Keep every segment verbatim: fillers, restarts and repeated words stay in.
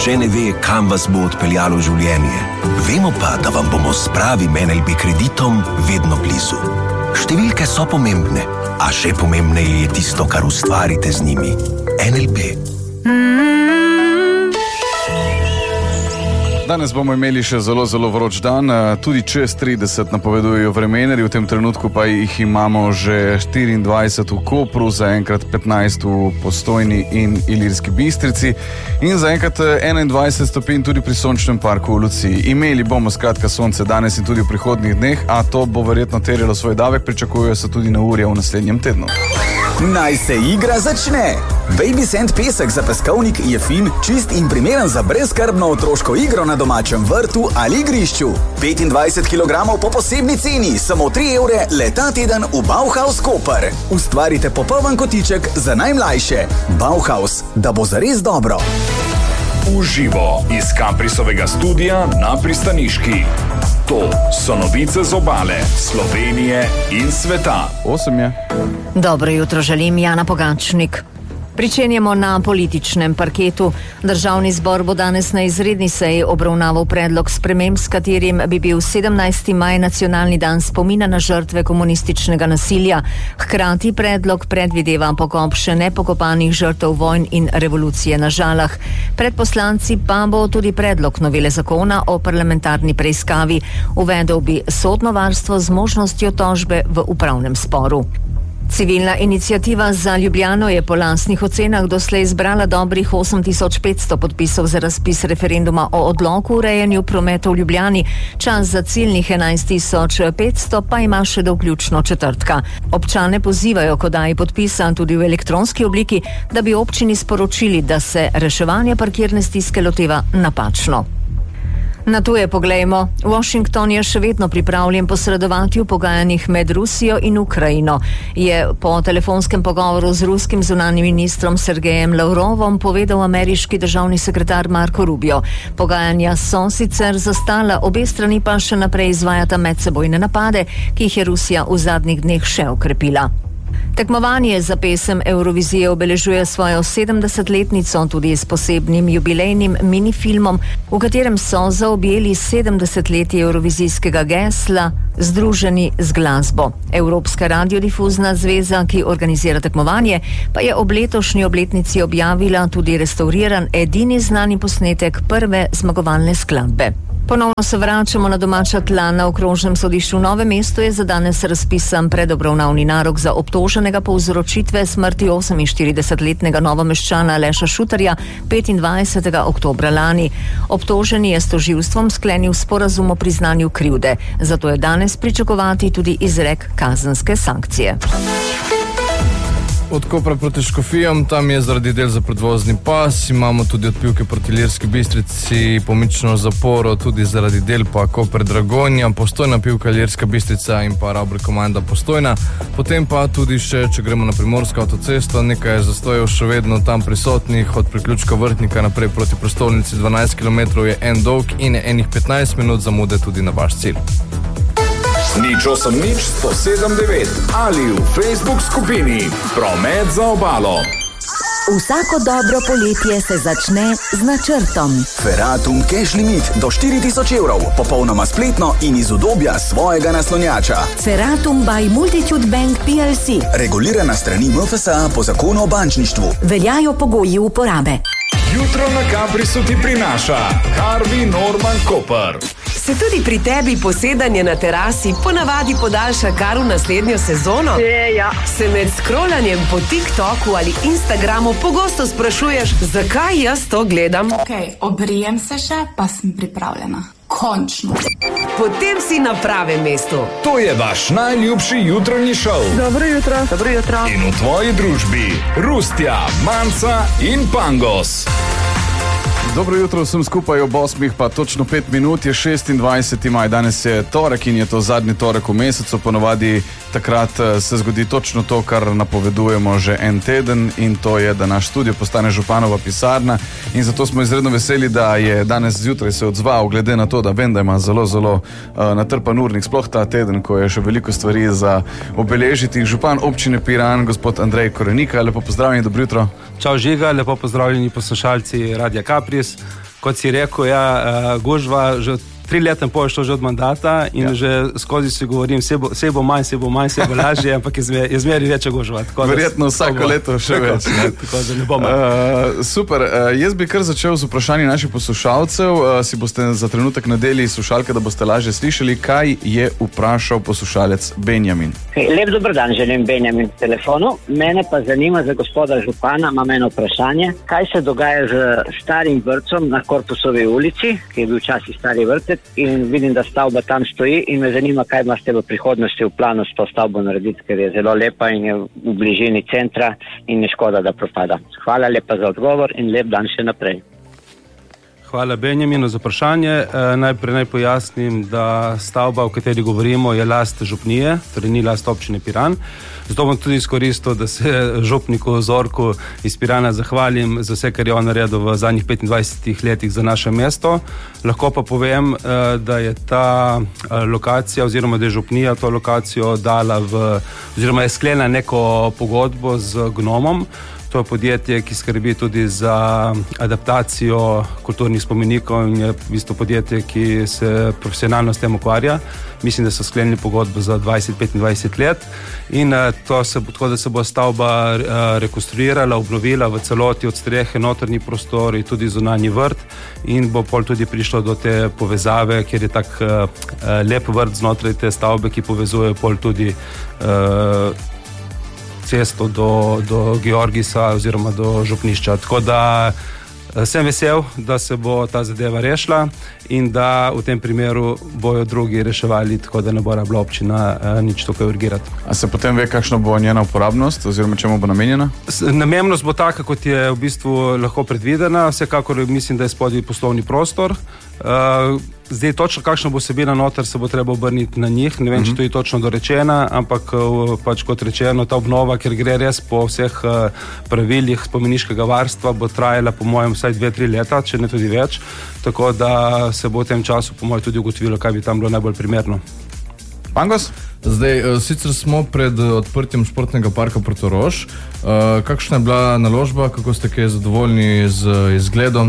Nihče ne ve, kam vas bo odpeljalo življenje. Vemo pa, da vam bomo s pravim N L B kreditom vedno blizu. Številke so pomembne, a še pomembneje je tisto, kar ustvarite z njimi. N L B. Danes bomo imeli še zelo, zelo vroč dan, tudi čez trideset napovedujejo vremenarji, v tem trenutku pa jih imamo že štiriindvajset v Kopru, zaenkrat petnajst v Postojni in Ilirski Bistrici in zaenkrat enaindvajset stopinj tudi pri Sončnem parku v Luciji. Imeli bomo skratka sonce danes in tudi v prihodnjih dneh, a to bo verjetno terjalo svoj davek, pričakujejo se tudi neurja v naslednjem tednu. Naj se igra začne! Baby Sand pesek za peskovnik je fin, čist in primeren za brezskrbno otroško igro na domačem vrtu ali igrišču. petindvajset kilogramov po posebni ceni, samo tri evre le ta teden v Bauhaus Koper. Ustvarite popoln kotiček za najmlajše. Bauhaus, da bo zares dobro. Uživo iz Kaprisovega studia na Pristaniški. To so novice z obale, Slovenije in sveta. Osem je. Dobro jutro želim, Jana Pogačnik. Pričenjamo na političnem parketu. Državni zbor bo danes na izredni seji obravnaval predlog sprememb, s katerim bi bil sedemnajsti maj nacionalni dan spomina na žrtve komunističnega nasilja. Hkrati predlog predvideva pokop še nepokopanih žrtev vojn in revolucije na Žalah. Pred poslanci pa bo tudi predlog novele zakona o parlamentarni preiskavi. Uvedel bi sodno varstvo z možnostjo tožbe v upravnem sporu. Civilna iniciativa za Ljubljano je po lastnih ocenah doslej zbrala dobrih osem tisoč petsto podpisov za razpis referenduma o odloku o urejanju prometa v Ljubljani. Čas za ciljnih enajst tisoč petsto pa ima še do vključno četrtka. Občane pozivajo k oddaji podpisa tudi v elektronski obliki, da bi občini sporočili, da se reševanja parkirne stiske loteva napačno. Na tuje poglejmo. Washington je še vedno pripravljen posredovati v pogajanjih med Rusijo in Ukrajino. Je po telefonskem pogovoru z ruskim zunanjim ministrom Sergejem Lavrovom povedal ameriški državni sekretar Marco Rubio. Pogajanja so sicer zastala, obe strani pa še naprej izvajata medsebojne napade, ki jih je Rusija v zadnjih dneh še okrepila. Tekmovanje za pesem Evrovizije obeležuje svojo sedemdesetletnico tudi s posebnim jubilejnim minifilmom, v katerem so zaobjeli sedemdesetletje evrovizijskega gesla Združeni z glasbo. Evropska radiodifuzna zveza, ki organizira tekmovanje, pa je ob letošnji obletnici objavila tudi restauriran edini znani posnetek prve zmagovalne skladbe. Ponovno se vračamo na domača tla. Na okrožnem sodišču v Novem mestu je za danes razpisan predobravnavni narok za obtoženega povzročitve smrti oseminštiridesetletnega novomeščana Aleša Šutarja petindvajsetega oktobra lani. Obtoženi je s tožilstvom sklenil sporazum o priznanju krivde, zato je danes pričakovati tudi izrek kazenske sankcije. Od Kopra proti Škofijam, tam je zaradi del za predvozni pas, imamo tudi odpivke proti Ilirski Bistrici, pomično zaporo tudi zaradi del pa Koper Dragonja, Postojna pivka Ilirska Bistrica in pa Rabri komanda Postojna. Potem pa tudi še, če gremo na Primorsko avtocesto, nekaj je zastojev še vedno tam prisotnih, od priključka Vrtnika naprej proti prestolnici dvanajst kilometrov je en dolg in enih petnajst minut zamude tudi na vaš cilj. Nič osem nič sto sedem devet ali v Facebook skupini Promet za obalo. Vsako dobro poletje se začne z načrtom. Ferratum Cash Limit do štiri tisoč evrov, popolnoma spletno in iz udobja svojega naslonjača. Ferratum by Multitude Bank P L C. Regulirana strani M F S A po zakonu o bančništvu. Veljajo pogoji uporabe. Jutro na Kaprisu ti prinaša Harvey Norman Koper. Se tudi pri tebi posedanje na terasi ponavadi podaljša kar v naslednjo sezono? Je, ja. Se med scrollanjem po TikToku ali Instagramu pogosto sprašuješ, zakaj jaz to gledam? Ok, obrijem se še, pa sem pripravljena. Končno. Potem si na pravem mestu. To je vaš najljubši jutranji šov. Dobro jutro. Dobro jutro. In v tvoji družbi Rustja, Manca in Pangos. Dobro jutro vsem skupaj, ob osmih pa točno pet minut je šestindvajseti maj. Danes je torek in je to zadnji torek v mesecu. Ponovadi takrat se zgodi točno to, kar napovedujemo že en teden, in to je, da naš studio postane županova pisarna, in zato smo izredno veseli, da je danes zjutraj se odzval, glede na to, da vem, da ima zelo, zelo uh, natrpan urnik, sploh ta teden, ko je še veliko stvari za obeležiti. Župan občine Piran, gospod Andrej Korenika, lepo pozdravljeni, dobro jutro. Čau Žiga, lepo pozdravljeni poslušalci Radia Kapris. kot si rekel, ja, uh, gužva že tri leta in pol je šlo že od mandata in ja. že skozi si govorim, se bo, se bo manj, se bo manj, se bo lažje, ampak je, zmer, je zmeri večja gužva. Verjetno vsako bo, leto še tako, več. Ne? Tako da ne bomo. Uh, super, uh, jaz bi kar začel z vprašanjem naših poslušalcev. Uh, si boste za trenutek nadeli slušalke, da boste lažje slišali, kaj je vprašal poslušalec Benjamin. Hey, lep dober dan, želim Benjamin v telefonu. Mene pa zanima za gospoda župana, imam eno vprašanje. Kaj se dogaja z starim vrtcem na Korpusovi ulici, ki je bil včasih stari vrtec, in vidim, da stavba tam stoji in me zanima, kaj imate v prihodnosti v planu s to stavbo narediti, ker je zelo lepa in je v bližini centra in je škoda, da propada. Hvala lepa za odgovor in lep dan še naprej. Hvala Benjaminu za vprašanje. E, najprej naj pojasnim, da stavba, o kateri govorimo, je last župnije, torej ni last občine Piran. Zato bom tudi izkoristil, da se župniku Zorku iz Pirana zahvalim za vse, kar je on naredil v zadnjih petindvajsetih letih za naše mesto. Lahko pa povem, da je ta lokacija oziroma da je župnija to lokacijo dala v, oziroma je sklenila neko pogodbo z Gnomom. To je podjetje, ki skrbi tudi za adaptacijo kulturnih spomenikov in je v bistvu podjetje, ki se profesionalno s tem ukvarja. Mislim, da so sklenili pogodbo za dvajset do petindvajset let in to se, tako da se bo stavba rekonstruirala, obnovila v celoti od strehe, notranji prostor in tudi zunanji vrt in bo pol tudi prišlo do te povezave, kjer je tak lep vrt znotraj te stavbe, ki povezuje pol tudi cesto do, do Georgisa oziroma do župnišča. Tako da sem vesel, da se bo ta zadeva rešila in da v tem primeru bojo drugi reševali, tako da ne bo rabila občina eh, nič tukaj urgirati. A se potem ve, kakšna bo njena uporabnost oziroma čemu bo namenjena? Namennost bo taka, kot je v bistvu lahko predvidena. Vsekakor mislim, da je spodaj poslovni prostor. Uh, zdaj točno kakšna bo vsebina noter, se bo treba obrniti na njih. Ne vem, uh-huh. če to je točno dorečena, ampak pač kot rečeno, ta obnova, ker gre res po vseh uh, pravilih spomeniškega varstva, bo trajala po mojem vsaj dve, tri leta, če ne tudi več. Tako da se bo v tem času po mojem tudi ugotovilo, kaj bi tam bilo najbolj primerno. Pangos? Zdaj, sicer smo pred odprtjem športnega parka Portorož. Uh, kakšna je bila naložba, kako ste kaj zadovoljni z izgledom?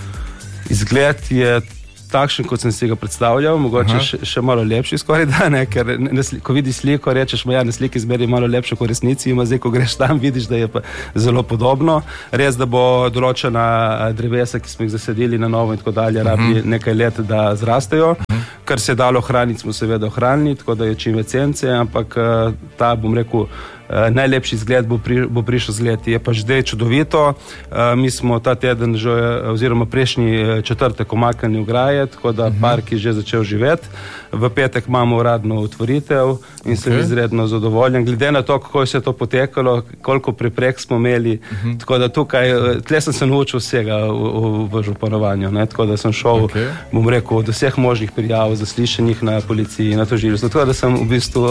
Izgled je takšen, kot sem si ga predstavljal, mogoče še, še malo lepši skoraj da, ne, ker ne, ko vidiš sliko, rečeš, ja, na sliki zmeri malo lepše kot resnici, ima zdaj, ko greš tam, vidiš, da je pa zelo podobno. Res, da bo določena drevesa, ki smo jih zasedili na novo in tako dalje, uh-huh. rabi nekaj let, da zrastejo. Uh-huh. Kar se je dalo ohraniti, smo seveda ohranili, tako da je čim več sence, ampak ta, bom rekel, Uh, najlepši izgled bo, pri, bo prišel z leti. Je pa zdaj čudovito. Uh, mi smo ta teden že, oziroma prejšnji četrtek omaknili ograje, tako da uh-huh. park je že začel živeti. V petek imamo uradno otvoritev in okay. sem izredno zadovoljen. Glede na to, kako je vse to potekalo, koliko preprek smo imeli, uh-huh. tako da tukaj, tle sem se naučil vsega v, v, v županovanju. Ne? Tako da sem šel, okay. bom rekel, od vseh možnih prijav, zaslišanjih na policiji, na tožilstvu. Tako da sem v bistvu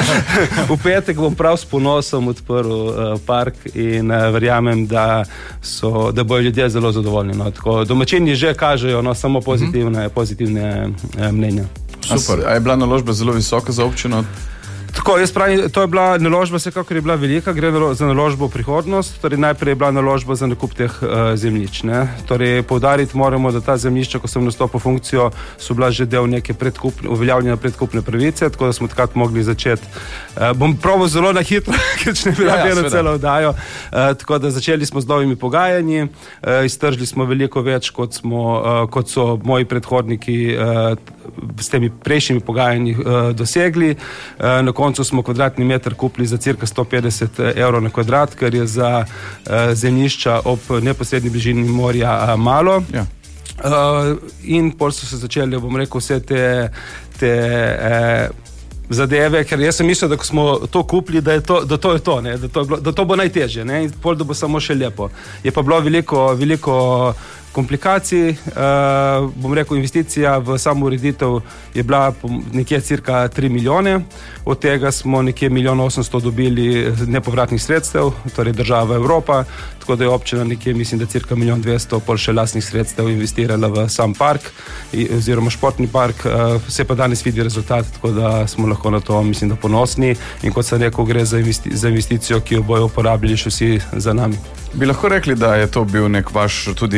v petek bom prav spomnil ponosom odprl uh, park in uh, verjamem, da, so, da bojo ljudje zelo zadovoljni. No. Tako, domačini že kažejo no, samo pozitivne, mm-hmm. pozitivne uh, mnenja. Super. A je bila naložba zelo visoka za občino? Tako, jaz pravim, to je bila naložba, vsekakor je bila velika, gre za naložbo v prihodnost, torej najprej je bila naložba za nakup teh uh, zemljišč. Ne? Torej, poudariti moramo, da ta zemljišča, ko sem nastopil funkcijo, so bila že del neke predkupne, uveljavljene predkupne pravice, tako da smo takrat mogli začeti. Uh, bom probal zelo na hitro, ker če ne bi rabljeno ja, celo oddajo. Uh, tako da začeli smo z novimi pogajanji, uh, iztržili smo veliko več, kot, smo, uh, kot so moji predhodniki uh, s temi prejšnjimi pogajanji uh, dosegli. Uh, na koncu smo kvadratni meter kupili za cirka sto petdeset evrov na kvadrat, kar je za uh, zemljišča ob neposredni bližini morja uh, malo. Ja. Uh, in pol so se začeli, bom rekel, vse te, te uh, zadeve, ker jaz sem mislil, da ko smo to kupili, da, je to, da to je to, ne? Da, to je bilo, da to bo najtežje, ne? In pol, da bo samo še lepo. Je pa bilo veliko, veliko komplikacij, uh, bom rekel, investicija v samo ureditev je bila nekje cirka tri milijone, od tega smo nekje milijon osemsto dobili nepovratnih sredstev, torej država Evropa, tako da je občina nekje, mislim, da cirka milijon dvesto pol še lastnih sredstev investirala v sam park oziroma športni park, uh, se pa danes vidi rezultat, tako da smo lahko na to, mislim, da ponosni in kot sem rekel, gre za, investi- za investicijo, ki jo bojo uporabljali še vsi za nami. Bi lahko rekli, da je to bil nek vaš tudi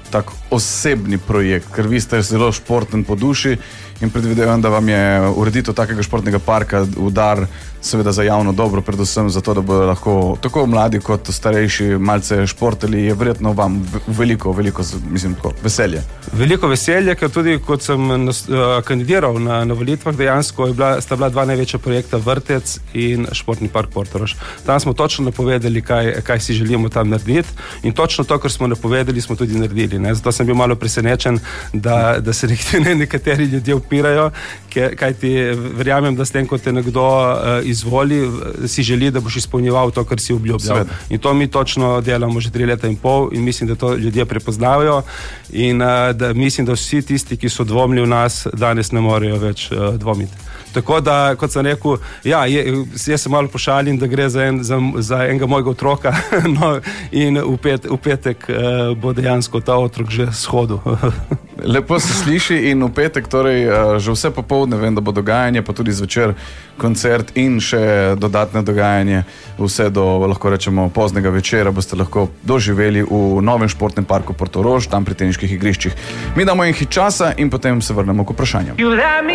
tak osebni projekt, ker vi ste zelo športen po duši in predvidevam, da vam je ureditev takega športnega parka udar seveda za javno dobro, predvsem zato, da bodo lahko tako mladi kot starejši malce športali, je verjetno vam veliko, veliko, mislim, tako, veselje. Veliko veselje, ker tudi kot sem nas, uh, kandidiral na, na volitvah, dejansko je bila, sta bila dva največja projekta Vrtec in športni park Portorož. Tam smo točno napovedali, kaj, kaj si želimo tam narediti in točno to, kar smo napovedali, smo tudi naredili. Ne? Zato sem bil malo presenečen, da, da se nekateri ljudje upirajo, kaj ti verjamem, da s tem, ko te nekdo uh, izvoli, si želi, da boš izpolnjeval to, kar si obljubljal. Sveda. In to mi točno delamo že tri leta in pol in mislim, da to ljudje prepoznavajo in uh, da mislim, da vsi tisti, ki so dvomili v nas, danes ne morejo več uh, dvomiti. Tako da, kot sem rekel, ja, je, jaz se malo pošalim, da gre za, en, za, za enega mojega otroka no, in v, pet, v petek uh, bo dejansko ta otrok že shodil. Lepo se sliši in v petek, torej uh, že vse popoldne vem, da bo dogajanje, pa tudi zvečer koncert in še dodatne dogajanje, vse do, lahko rečemo, poznega večera boste lahko doživeli v novem športnem parku Portorož, tam pri teniških igriščih. Mi damo en hit časa in potem se vrnemo k vprašanju.